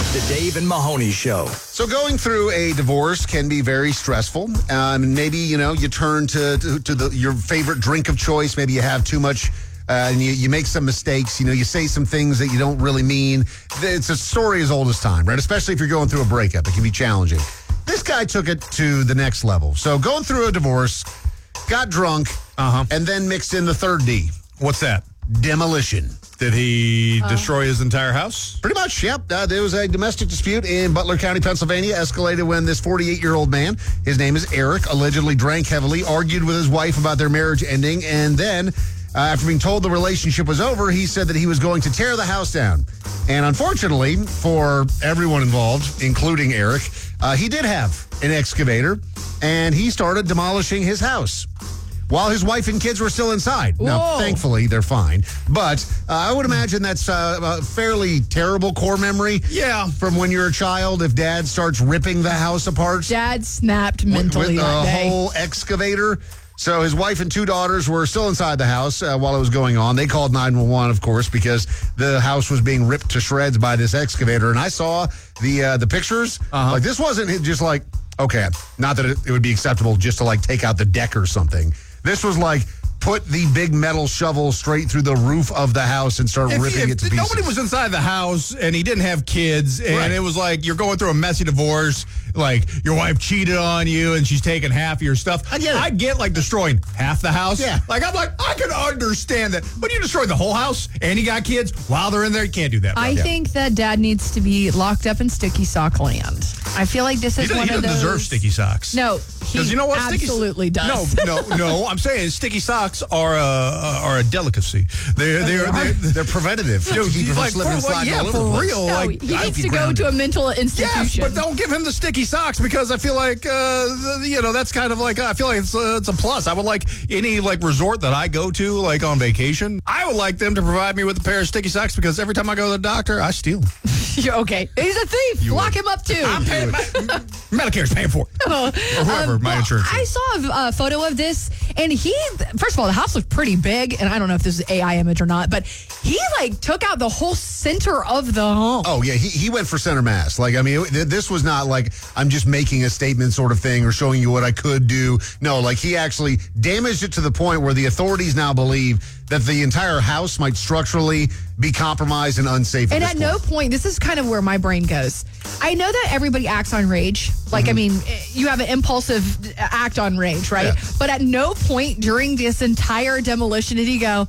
The Dave and Mahoney Show. So going through a divorce can be very stressful. Maybe, you turn to your favorite drink of choice. Maybe you have too much and you make some mistakes. You say some things that you don't really mean. It's a story as old as time, right? Especially if you're going through a breakup. It can be challenging. This guy took it to the next level. So going through a divorce, got drunk, and then mixed in the third D. What's that? Demolition. Did he destroy his entire house? Pretty much, yep. There was a domestic dispute in Butler County, Pennsylvania, escalated when this 48-year-old man, his name is Eric, allegedly drank heavily, argued with his wife about their marriage ending, and then, after being told the relationship was over, he said that he was going to tear the house down. And unfortunately, for everyone involved, including Eric, he did have an excavator, and he started demolishing his house while his wife and kids were still inside. Whoa. Now, thankfully, they're fine. But I would imagine that's a fairly terrible core memory. Yeah. From when you're a child, if dad starts ripping the house apart. Dad snapped mentally with that a day. whole excavator. So his wife and two daughters were still inside the house while it was going on. They called 911, of course, because the house was being ripped to shreds by this excavator. And I saw the pictures. Like, this wasn't just like, okay, not that it would be acceptable just to, like, take out the deck or something. This was like, put the big metal shovel straight through the roof of the house and start ripping it to pieces. Nobody was inside the house and he didn't have kids and it was like you're going through a messy divorce, like your wife cheated on you and she's taking half of your stuff. I get like destroying half the house. Yeah. Like I'm like, I can understand that. But you destroyed the whole house and you got kids while they're in there, you can't do that. Bro. I think that Dad needs to be locked up in sticky sock land. I feel like this is one of those. He doesn't deserve sticky socks. No, he you know what? absolutely does. No. I'm saying sticky socks are a delicacy. They're preventative. Dude, Keep like, slipping and sliding all over the place. real. No, Like, he needs to go to a mental institution. yes, but don't give him the sticky socks because I feel like that's kind of like I feel like it's a plus. I would like any like resort that I go to like on vacation. I would like them to provide me with a pair of sticky socks because every time I go to the doctor, I steal them. Okay, he's a thief. Lock him up too. I'm paying. Medicare's paying for it. Or whoever my insurance. I saw a photo of this, and first of all, the house looked pretty big, and I don't know if this is AI image or not, but he like took out the whole center of the home. Oh, yeah, he went for center mass. Like, I mean, this was not like I'm just making a statement sort of thing or showing you what I could do. No, like he actually damaged it to the point where the authorities now believe that the entire house might structurally be compromised and unsafe. And at no point, this is kind of where my brain goes. I know that everybody acts on rage. Like, I mean, you have an impulsive act on rage, right? Yeah. But at no point during this entire demolition did he go,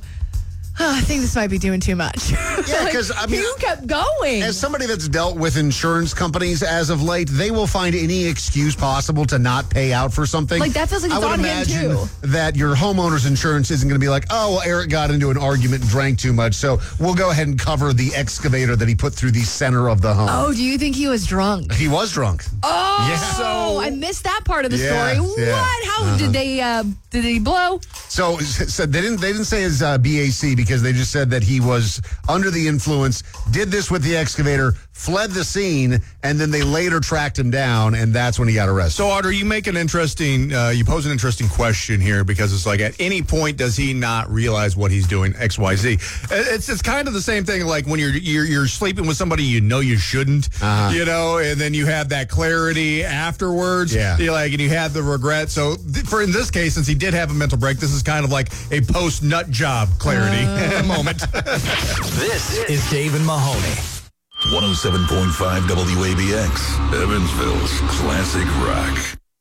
I think this might be doing too much. Yeah, because I mean, you kept going. as somebody that's dealt with insurance companies as of late, they will find any excuse possible to not pay out for something. Like, that feels like it's I would on him, imagine too. that your homeowner's insurance isn't going to be like, oh, well, Eric got into an argument and drank too much, so we'll go ahead and cover the excavator that he put through the center of the home. Oh, do you think he was drunk? He was drunk. Oh, Yeah. so I missed that part of the Yeah, story. yeah. What? How did he blow? So they didn't say his BAC because they just said that he was under the influence, did this with the excavator, fled the scene, and then they later tracked him down, and that's when he got arrested. So, Audrey, you make an interesting, you pose an interesting question here because it's like, at any point does he not realize what he's doing, X, Y, Z? It's kind of the same thing like when you're sleeping with somebody you know you shouldn't, and then you have that clarity afterwards. Yeah. You're like, and you have the regret. So, in this case, since he did have a mental break, this is kind of like a post-nut job clarity moment. This is Dave and Mahoney. 107.5 WABX, Evansville's classic rock.